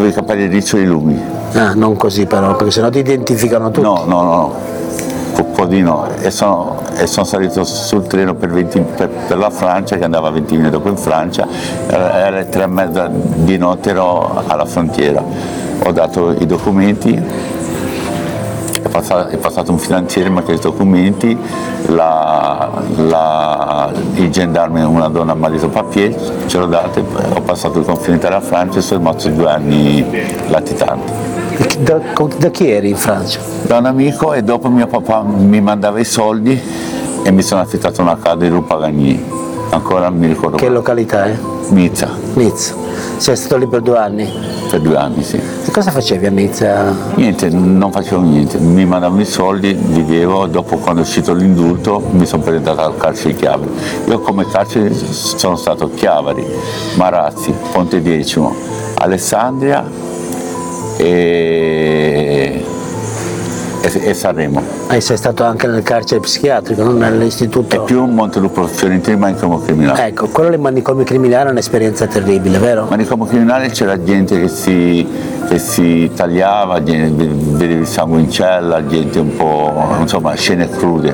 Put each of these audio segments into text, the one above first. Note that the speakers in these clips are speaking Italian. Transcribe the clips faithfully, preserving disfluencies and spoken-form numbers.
avevo i capelli riccioli lunghi. Ah, non così però, perché sennò ti identificano tutti. No, no, no, no. Un po' di no. E sono, e sono salito sul treno per, venti, per, per la Francia, che andava venti minuti dopo in Francia, era alle tre e mezza di notte, ero alla frontiera. Ho dato i documenti. È passato, è passato un finanziere, mi ha chiesto i documenti, la, la, il gendarme, una donna, mi ha detto papier, ce l'ho dato, ho passato il confine della Francia e sono rimasto due anni latitante. Da, da chi eri in Francia? Da un amico, e dopo mio papà mi mandava i soldi e mi sono affittato una casa di Rue Pagani, ancora mi ricordo. Che località è? Nizza. Nizza. Sei stato lì per due anni? Per due anni, sì. E cosa facevi a Nizza? Niente, non facevo niente, mi mandavano i soldi, vivevo, dopo quando è uscito l'indulto mi sono presentato al carcere di Chiavari. Io come carcere sono stato Chiavari, Marazzi, Pontedecimo, Alessandria e, e, e Sanremo. E sei stato anche nel carcere psichiatrico, non nell'istituto? E più Montelupo Fiorentino, manicomio criminale. Ecco, quello del manicomio criminale è un'esperienza terribile, vero? Manicomio criminale c'era gente che si, che si tagliava, gente, vedevi il sangue in cella, gente un po', insomma, scene crude.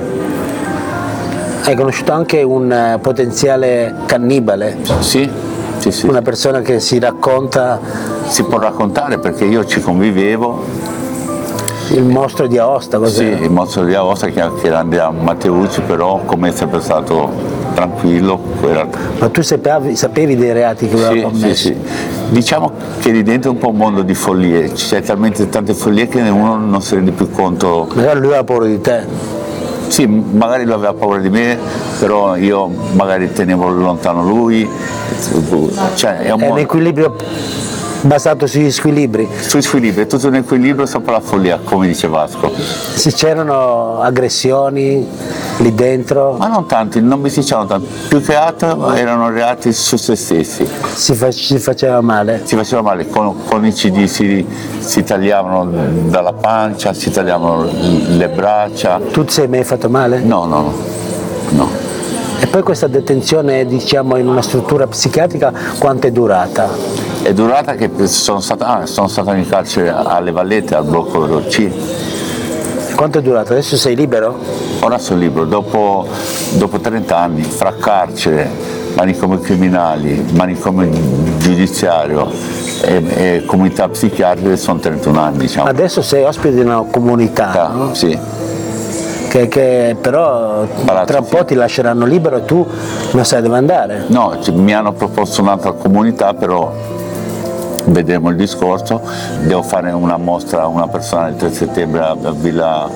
Hai conosciuto anche un uh, potenziale cannibale? Sì, sì, sì. Una persona che si racconta... Si può raccontare perché io ci convivevo. Il mostro di Aosta, cos'è? Sì, il mostro di Aosta, che era Andrea Matteucci, però come è sempre stato tranquillo. Era... Ma tu sapevi, sapevi dei reati che aveva sì, commesso? Sì, sì. Diciamo che lì dentro è un po' un mondo di follie, c'è talmente tante follie che uno non si rende più conto. Magari lui aveva paura di te. Sì, magari lui aveva paura di me, però io magari tenevo lontano lui. Cioè, è un, è mondo... un equilibrio basato sugli squilibri. Sugli squilibri, è tutto un equilibrio sopra la follia, come dice Vasco. Se c'erano aggressioni lì dentro? Ma non tanti, non mi si dicevano tanti, più che altro erano reati su se stessi. Si, fa, si faceva male? Si faceva male, con, con i C D si, si tagliavano dalla pancia, si tagliavano le braccia. Tu ti sei mai fatto male? No, no, no. no. E poi questa detenzione, diciamo, in una struttura psichiatrica, quanto è durata? È durata che sono stato, ah, sono stato in carcere alle Vallette, al blocco C. E quanto è durato? Adesso sei libero? Ora sono libero, dopo, dopo trenta anni, fra carcere, manicomio criminali, manicomio giudiziario e, e comunità psichiatriche, sono trentuno anni, diciamo. Adesso sei ospite di una comunità, ah, no? Sì. Che, che però Palazzo, tra un po' sì. ti lasceranno libero e tu non sai dove andare. No, mi hanno proposto un'altra comunità, però vedremo il discorso. Devo fare una mostra a una persona il tre settembre a Villa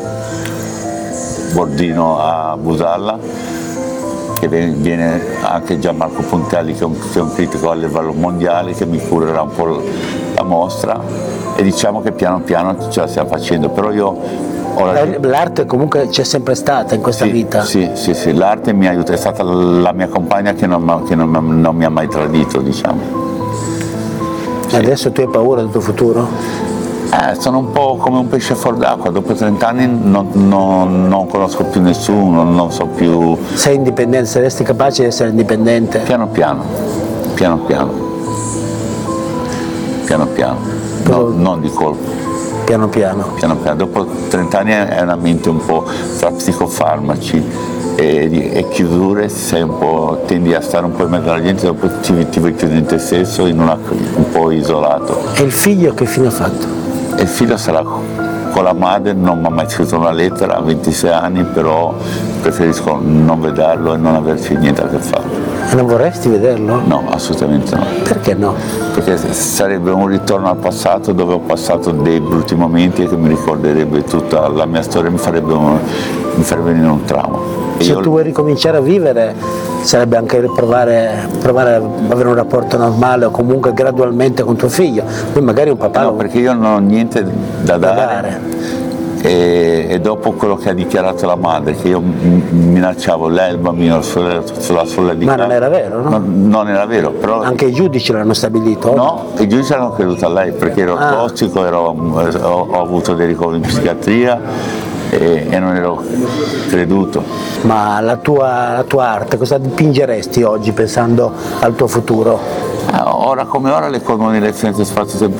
Bordino a Busalla, che viene anche Gianmarco Puntelli, che è un, che è un critico a livello mondiale, che mi curerà un po' la mostra, e diciamo che piano piano ce la stiamo facendo, però io La... L'arte comunque c'è sempre stata in questa sì, vita? Sì, sì, sì, l'arte mi aiuta, è stata la mia compagna che non, che non, non mi ha mai tradito, diciamo. Sì. Adesso tu hai paura del tuo futuro? Eh, sono un po' come un pesce fuor d'acqua, dopo trent'anni non, non, non conosco più nessuno, non so più... Sei indipendente, saresti capace di essere indipendente? Piano piano, piano piano, piano piano, no, non di colpo. Piano piano. Piano piano, dopo trent'anni è una mente un po' tra psicofarmaci e, e chiusure, sei un po', tendi a stare un po' in mezzo alla gente, dopo ti, ti vuoi chiudere in te stesso, in una, un po' isolato. E il figlio che fine ha fatto? E il figlio sarà con la madre, non mi ha mai scritto una lettera, ha ventisei anni, però preferisco non vederlo e non averci niente a che fare. E non vorresti vederlo? No, assolutamente no. Perché no? Perché sarebbe un ritorno al passato, dove ho passato dei brutti momenti e che mi ricorderebbe tutta la mia storia, mi farebbe, un, mi farebbe venire un trauma. E Se io... tu vuoi ricominciare a vivere, sarebbe anche provare, provare ad avere un rapporto normale o comunque gradualmente con tuo figlio. Poi magari un papà... No, lo... perché io non ho niente da, da dare. dare. E, e dopo quello che ha dichiarato la madre, che io minacciavo lei e il bambino sulla, sulla soglia di Ma casa. non era vero, no? Non, non era vero, però... Anche i giudici l'hanno stabilito? No, i giudici hanno creduto a lei, perché ero ah. tossico, ero, ho, ho avuto dei ricoveri in psichiatria e, e non ero creduto. Ma la tua, la tua arte, cosa dipingeresti oggi pensando al tuo futuro? Ah, ora come ora le cosmolezioni spazio